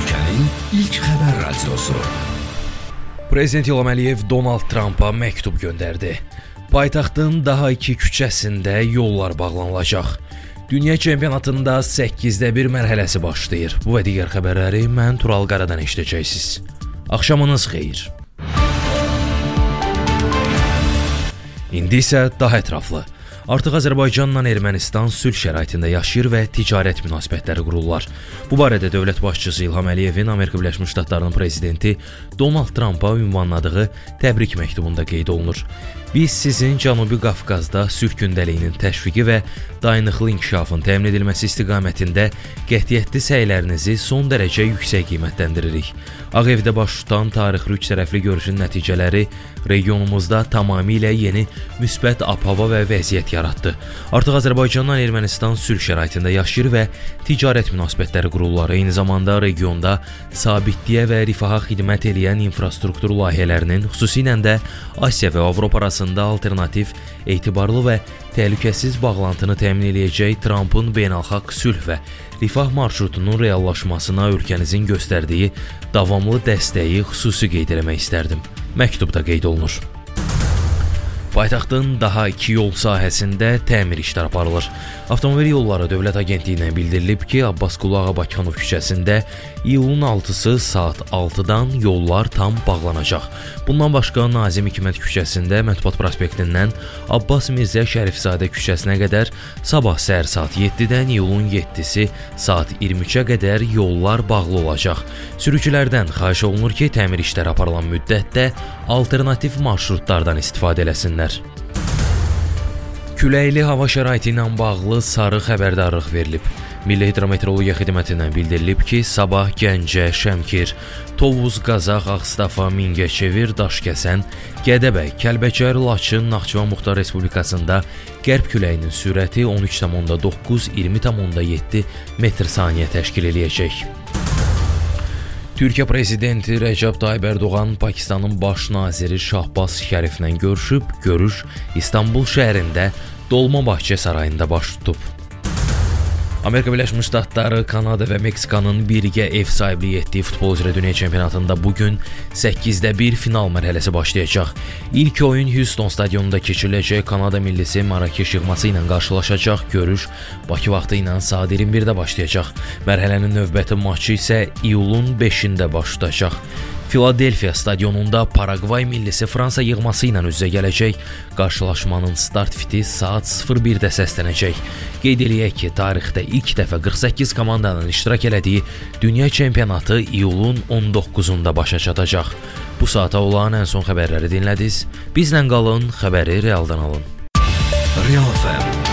Ölkənin ilk xəbər radiosu. Prezident İlham Əliyev Donald Trumpa məktub göndərdi. Paytaxtın daha 2 küçəsində yollar bağlanılacaq. Dünya çempionatında 8-də 1 mərhələsi başlayır. Bu və digər xəbərləri mən Tural Qaradan eşidəcəksiniz. Axşamınız xeyir. İndi isə daha ətraflı. Artıq Azərbaycanla Ermənistan sülh şəraitində yaşayır və ticarət münasibətləri qururlar. Bu barədə dövlət başçısı İlham Əliyevin Amerika Birləşmiş Ştatlarının prezidenti Donald Trumpa ünvanladığı təbrik məktubunda qeyd olunur. Biz sizin Cənubi Qafqazda sülh gündəliyinin təşviqi və dayanıqlı inkişafın təmin edilməsi istiqamətində qətiyyətli səylərinizi son dərəcə yüksək qiymətləndiririk. Ağ Evdə baş tutan tarixli üç tərəfli görüşün nəticələri regionumuzda tamamilə yeni müsbət ab-hava və vəziyyət yaratdı. Artıq Azərbaycanla Ermənistan sülh şəraitində yaşayır və ticarət münasibətləri qururlar. Eyni zamanda regionda sabitliyə və rifaha xidmət edən infrastruktur layihələrinin, xüsusilə də Asiya və Avropa arasında alternativ, etibarlı və təhlükəsiz bağlantını təmin edəcək Trumpın beynəlxalq sülh və rifah marşrutunun reallaşmasına ölkənizin göstərdiyi davamlı dəstəyi xüsusi qeyd etmək istərdim. Məktubda qeyd olunur. Paytaxtın daha 2 yol sahəsində təmir işləri aparılır. Avtomobil Yolları Dövlət Agentliyindən bildirilib ki, Abbas Qulu Ağa Bakıxanov küçəsində iyulun 6-sı saat 6-dan yollar tam bağlanacaq. Bundan başqa Nazim Hikmət küçəsində Mətbuat prospektindən Abbas Mirzə Şərifzadə küçəsinə qədər sabah səhər saat 7-dən iyulun 7-si saat 23-ə qədər yollar bağlı olacaq. Sürücülərdən xahiş olunur ki, təmir işləri aparılan müddətdə alternativ marşrutlardan istifadə eləsinlər. Küləkli hava şəraiti ilə bağlı sarı xəbərdarlıq verilib. Milli Hidrometeorologiya Xidmətindən bildirilib ki, sabah Gəncə, Şəmkir, Tovuz, Qazax, Ağstafa, Mingəçevir, Daşkəsən, Gədəbəy, Kəlbəcər, Laçın, Naxçıvan Muxtar Respublikasında qərb küləyinin sürəti 13,9-20,7 metr/saniyə təşkil eləyəcək. Türkiyə prezidenti Rəcəb Tayyib Ərdoğan Pakistanın baş naziri Şahbaz Şəriflə görüşüb. Görüş İstanbul şəhərində Dolmabahçe sarayında baş tutub. Amerika Birləşmiş Ştatları, Kanada və Meksikanın birgə ev sahibliyi etdiyi futbol üzrə dünya çempionatında bugün 8-də 1 final mərhələsi başlayacaq. İlk oyun Houston stadionunda keçiriləcək. Kanada millisi Marakeş yığması ilə qarşılaşacaq. Görüş Bakı vaxtı ilə saat 21-də başlayacaq. Mərhələnin növbəti maçı isə iyulun 5-də baş tutacaq. Filadelfiya stadionunda Paragvay millisi Fransa yığması ilə üz-üzə gələcək. Qarşılaşmanın start fiti saat 01-də səslənəcək. Qeyd eləyək ki, tarixdə ilk dəfə 48 komandanın iştirak elədiyi dünya çempionatı iyulun 19-unda başa çatacaq. Bu saata olan ən son xəbərləri dinlədiniz. Bizlə qalın, xəbəri realdan alın. Real FM